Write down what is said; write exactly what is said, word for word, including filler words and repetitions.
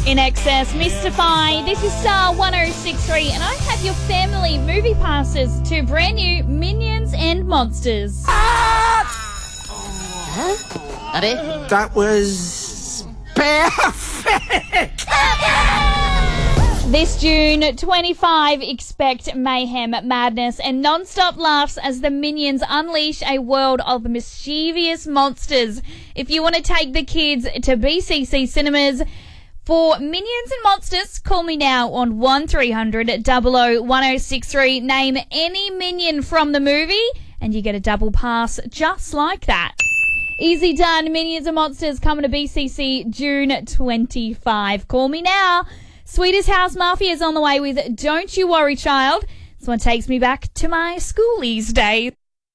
In excess, Mystify. This is Star one oh six point three, and I have your family movie passes to brand new Minions and Monsters. Huh? That was perfect! This June twenty-fifth, expect mayhem, madness, and non-stop laughs as the Minions unleash a world of mischievous monsters. If you want to take the kids to B C C Cinemas for Minions and Monsters, call me now on one three hundred, double oh, one oh six three. Name any Minion from the movie, and you get a double pass just like that. Easy done. Minions and Monsters coming to B C C June twenty-fifth. Call me now. Swedish House Mafia is on the way with Don't You Worry Child. This one takes me back to my schoolies days.